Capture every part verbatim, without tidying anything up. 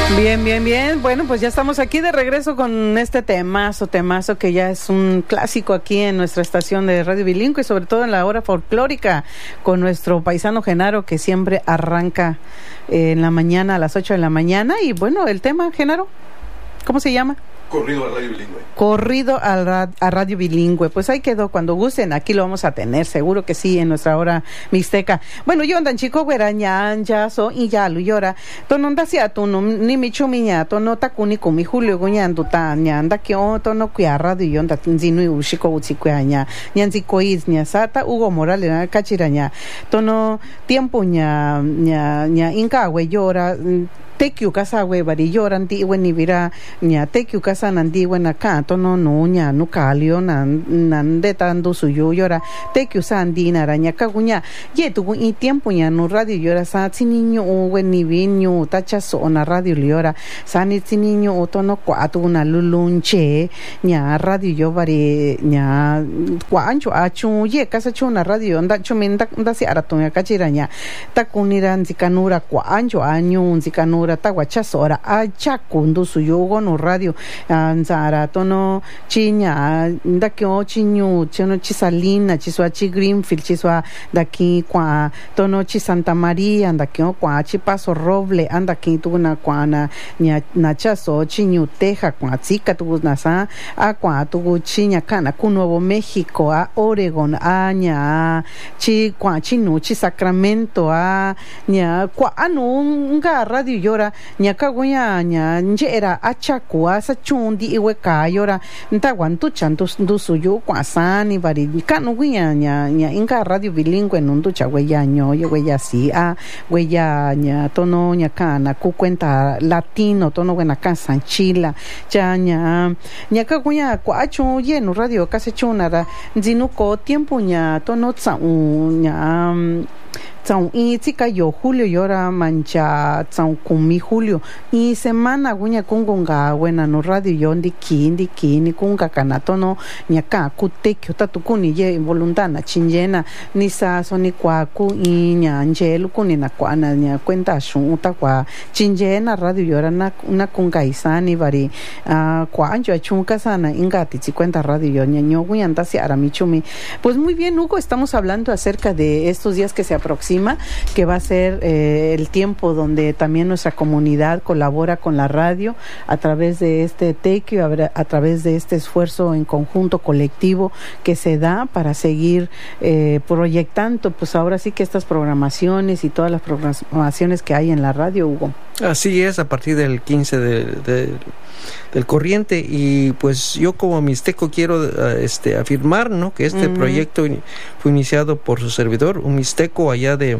Bien, bien, bien. Bueno, pues ya estamos aquí de regreso con este temazo, temazo que ya es un clásico aquí en nuestra estación de Radio Bilingüe y sobre todo en la hora folclórica con nuestro paisano Genaro que siempre arranca eh, en la mañana a las ocho de la mañana. Y bueno, el tema, Genaro, ¿cómo se llama? Corrido a Radio Bilingüe. Corrido a, ra- a Radio Bilingüe. Pues ahí quedó, cuando gusten, aquí lo vamos a tener, seguro que sí, en nuestra hora mixteca. Bueno, yo andan chico, güera, ñan, ya, so, y ya, lo llora. Tono nda si atuno, ni mi chumiña, tono takuni kumi julio, guñan, tuta, ñan, da que o, tono cuya radio, y onda, tinzinu, y ushiko, utsikuaña, ñan, zikoiz, ña, sata, Hugo Morales, cachiraña, tono, tiempo, ña, ña, ña, inca, güey, llora, tekiu casa we bari yoran ti we ni vira nya tekiu casa nandi we na ka to no no nya no kalio nan nan de tanto suyo yora tekiu sandi na raña ka gunya ye tu i tiempo nya no radio yora sa niño o we ni viño tacha so na radio yora sa ni niño o to no kwatu na lulunche nya radio yo bari nya kwancho achu ye casa chu na radio nda chumenda nda si arato nya kachiraña takuniran zikanura kwancho anyo zikanura taguachasora acha kundu suyogo no radio anzara tono chiña ndakio chiñu chono chisalina chisua chi Greenfield chisua daki kwa tono chi Santa María ndakio kwa chi Paso Roble andaki tuna kwa na nya nachaso chiñu Teja kwa tsika tu nasa a kwa tu chiña kana ku Nuevo México a Oregon a nya chi kwa chinu chi Sacramento a nya kwa anu nga radio yo ñaka guña ña njera achakua sa chundi iwe kayora nta guantu chantu ndusuyu kwasani bari kanu guña ña ña inka Radio Bilingüe nundu cha huella ño yo huella si a huella ña tono ña kana ku cuenta latino tono buena casa chila cha ña ñaka guña kwachu yenu radio kase chunara nzinuko tiempo ña tono tsa ña Tsau i tika yo julio yora mancha tsau kumi julio i semana guña kungunga buena no radio yo ndiki ndiki ni kunga kanato no ñaka kutekyo tatukuni ye voluntana chinjena ni sa soni kwa ku i ñanje lukuni na kwa na ña cuenta shun ta kwa chinjena radio yora na una kunga isani bari uh, kwa anjo chunka sana ingati ti cuenta radio yo ñaño guña ndasi aramichumi. Pues muy bien, Hugo, estamos hablando acerca de estos días que se aproximan, que va a ser eh, el tiempo donde también nuestra comunidad colabora con la radio a través de este tequio, a, a través de este esfuerzo en conjunto colectivo que se da para seguir eh, proyectando, pues ahora sí que estas programaciones y todas las programaciones que hay en la radio, Hugo. Así es, a partir del quince de, de, del corriente, y pues yo como mixteco quiero uh, este, afirmar, ¿no?, que este uh-huh. proyecto in, fue iniciado por su servidor, un mixteco allá de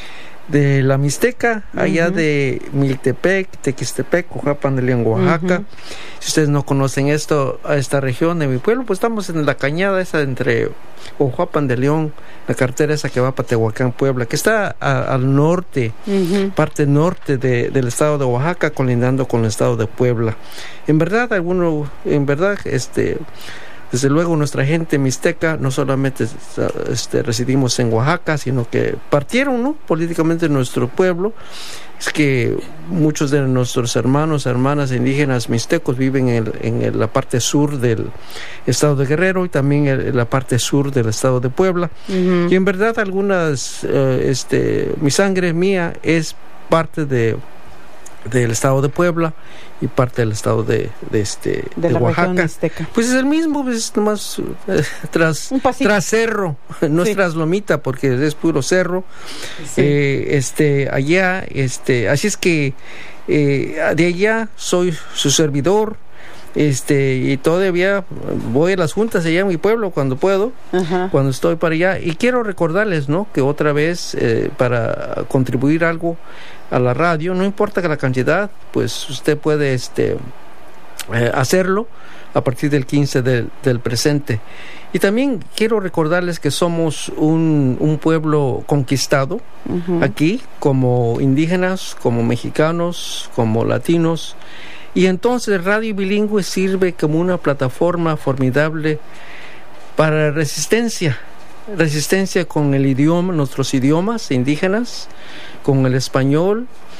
de la Mixteca, allá uh-huh. de Miltepec, Tequistepec, Cojuapan de León, Oaxaca. Uh-huh. Si ustedes no conocen esto, a esta región de mi pueblo, pues estamos en la cañada esa entre Cojuapan de León, la carretera esa que va para Tehuacán, Puebla, que está a, al norte, uh-huh. parte norte de, del estado de Oaxaca, colindando con el estado de Puebla. En verdad, alguno, en verdad, este... Desde luego nuestra gente mixteca no solamente este, residimos en Oaxaca, sino que partieron, ¿no?, políticamente de nuestro pueblo. Es que muchos de nuestros hermanos, hermanas indígenas mixtecos viven en, el, en el, la parte sur del estado de Guerrero y también en la parte sur del estado de Puebla. Uh-huh. Y en verdad algunas, uh, este, mi sangre mía es parte de del estado de Puebla y parte del estado de, de este de, de Oaxaca. Pues es el mismo, es nomás eh, tras tras cerro, no sí. es tras lomita porque es puro cerro. Sí. Eh, este allá, este, así es que eh, de allá soy su servidor. Este, y todavía voy a las juntas allá en mi pueblo cuando puedo, uh-huh. cuando estoy para allá, y quiero recordarles, ¿no?, que otra vez eh, para contribuir algo a la radio, no importa que la cantidad, pues usted puede este eh, hacerlo a partir del quince del, del presente. Y también quiero recordarles que somos un, un pueblo conquistado uh-huh. aquí, como indígenas, como mexicanos, como latinos. Y entonces Radio Bilingüe sirve como una plataforma formidable para resistencia, resistencia con el idioma, nuestros idiomas indígenas, con el español,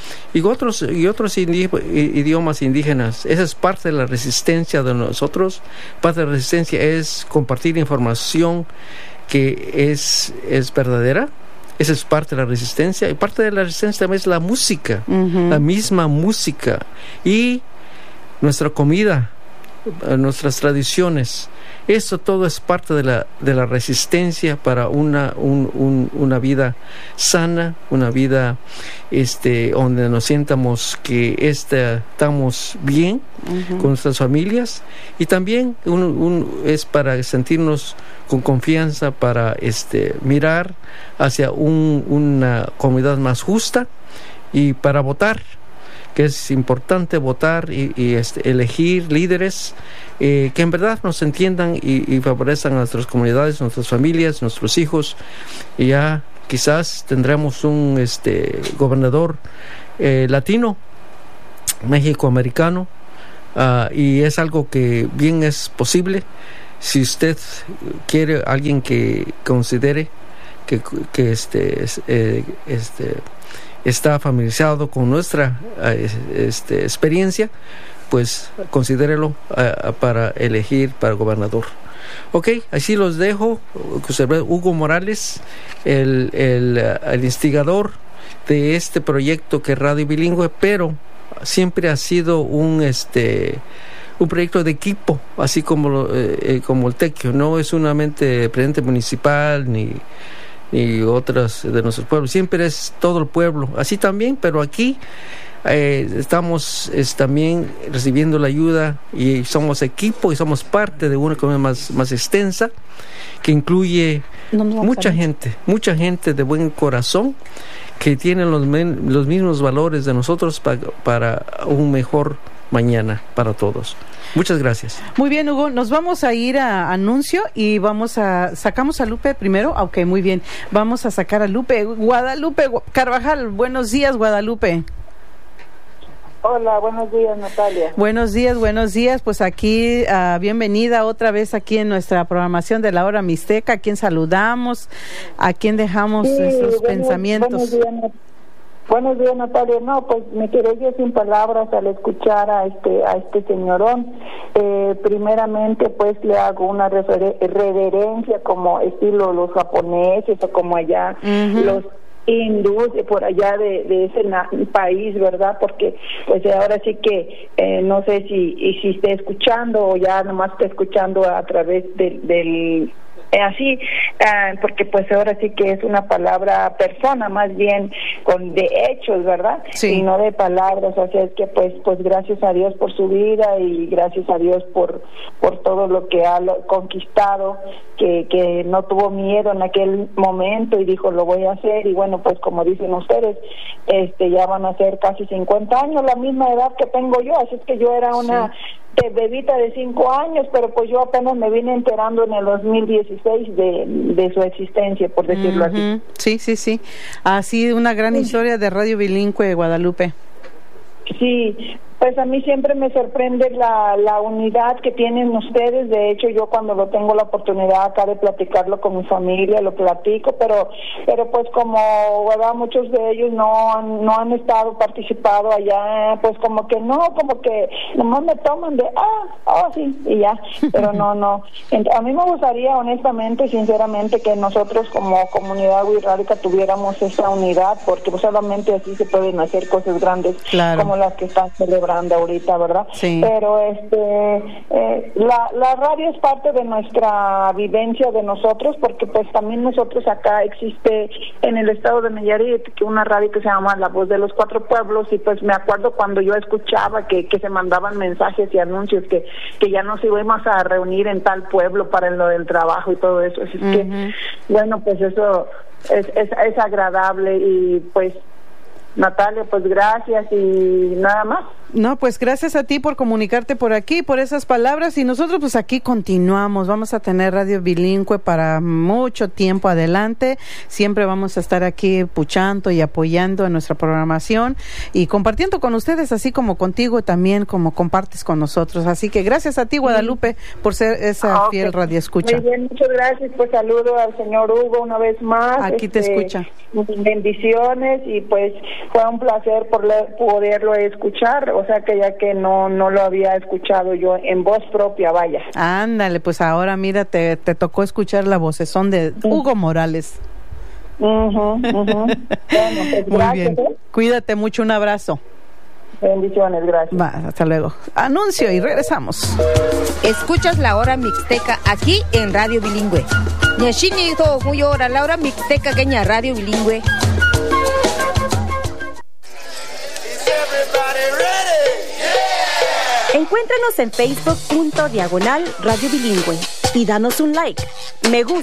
y otros, y otros indi- idiomas indígenas. Esa es parte de la resistencia de nosotros. Parte de la resistencia es compartir información que es, es verdadera. Esa es parte de la resistencia. Y parte de la resistencia también es la música, uh-huh. la misma música. Y nuestra comida, nuestras tradiciones. Eso todo es parte de la, de la resistencia para una, un, un, una vida sana, una vida este, donde nos sientamos que este, estamos bien uh-huh. con nuestras familias. Y también un, un, es para sentirnos con confianza, para este, mirar hacia un, una comunidad más justa y para votar, que es importante votar y, y este, elegir líderes eh, que en verdad nos entiendan y, y favorezcan a nuestras comunidades, nuestras familias, nuestros hijos. Y ya quizás tendremos un este, gobernador eh, latino, mexicoamericano, uh, y es algo que bien es posible. Si usted quiere alguien que considere que, que este, eh, este está familiarizado con nuestra este, experiencia, pues considérelo uh, para elegir para gobernador. Ok, así los dejo. Hugo Morales, el, el, el instigador de este proyecto que es Radio Bilingüe, pero siempre ha sido un este un proyecto de equipo, así como eh, como el Tequio. No es solamente presidente municipal ni y otras de nuestros pueblos, siempre es todo el pueblo, así también, pero aquí eh, estamos es, también recibiendo la ayuda y somos equipo y somos parte de una comunidad más, más extensa que incluye no mucha gente, mucha gente de buen corazón que tienen los, men, los mismos valores de nosotros pa, para un mejor mañana para todos. Muchas gracias. Muy bien, Hugo, nos vamos a ir a anuncio y vamos a, sacamos a Lupe primero, ok, muy bien, vamos a sacar a Lupe, Guadalupe Carvajal, buenos días, Guadalupe. Hola, buenos días, Natalia. Buenos días, buenos días, pues aquí, uh, bienvenida otra vez aquí en nuestra programación de la Hora Mixteca. ¿A quién saludamos? ¿A quién dejamos sí, esos buenos, pensamientos? Buenos días, Buenos días, Natalia. No, pues me quedé yo sin palabras al escuchar a este a este señorón. Eh, primeramente, pues le hago una refer- reverencia como estilo los japoneses o como allá uh-huh. los hindús por allá de, de ese na- país, ¿verdad? Porque pues ahora sí que eh, no sé si y si esté escuchando o ya nomás está escuchando a través de, del Eh, así, uh, porque pues ahora sí que es una palabra persona, más bien con de hechos, ¿verdad? Sí. Y no de palabras, o sea, es que pues pues gracias a Dios por su vida y gracias a Dios por por todo lo que ha lo, conquistado, que que no tuvo miedo en aquel momento y dijo lo voy a hacer. Y bueno, pues como dicen ustedes, este ya van a ser casi cincuenta años, la misma edad que tengo yo, así es que yo era una sí. de bebita de cinco años, pero pues yo apenas me vine enterando en el dos mil dieciséis de, de su existencia, por decirlo uh-huh. así. Sí, sí, sí. Ha sido una gran sí. historia de Radio Bilingüe de Guadalupe. Sí, pues a mí siempre me sorprende la, la unidad que tienen ustedes. De hecho, yo cuando lo tengo la oportunidad acá de platicarlo con mi familia, lo platico, pero pero pues como, ¿verdad? Muchos de ellos no han, no han estado participado allá, pues como que no, como que nomás me toman de, ah, oh sí, y ya, pero no, no. A mí me gustaría, honestamente, sinceramente, que nosotros como comunidad wixárika tuviéramos esa unidad, porque pues solamente así se pueden hacer cosas grandes claro. como las que están celebrando ahorita, ¿verdad? Sí. Pero este eh, la, la radio es parte de nuestra vivencia de nosotros, porque pues también nosotros acá existe en el estado de Nayarit que una radio que se llama La Voz de los Cuatro Pueblos, y pues me acuerdo cuando yo escuchaba que, que se mandaban mensajes y anuncios que, que ya nos íbamos a reunir en tal pueblo para lo del trabajo y todo eso, así uh-huh. que bueno, pues eso es, es, es agradable. Y pues Natalia, pues gracias y nada más. No, pues gracias a ti por comunicarte por aquí, por esas palabras, y nosotros pues aquí continuamos, vamos a tener Radio Bilingüe para mucho tiempo adelante, siempre vamos a estar aquí puchando y apoyando en nuestra programación y compartiendo con ustedes, así como contigo también, como compartes con nosotros, así que gracias a ti, Guadalupe, por ser esa okay. fiel radioescucha. Muy bien, muchas gracias, pues saludo al señor Hugo una vez más. Aquí este, te escucha. Bendiciones y pues fue un placer por le, poderlo escuchar, o sea que ya que no no lo había escuchado yo en voz propia, vaya. Ándale, pues ahora mira, te, te tocó escuchar la vocesón de Hugo Morales. Uh-huh, uh-huh. Bueno, pues Muy gracias, bien, ¿eh? Cuídate mucho, un abrazo. Bendiciones, gracias. Va, hasta luego. Anuncio y regresamos. Escuchas la hora mixteca aquí en Radio Bilingüe. Nyashini to hora la hora mixteca queña Radio Bilingüe. Encuéntranos en Facebook punto diagonal Radio Bilingüe y danos un like. Me gusta.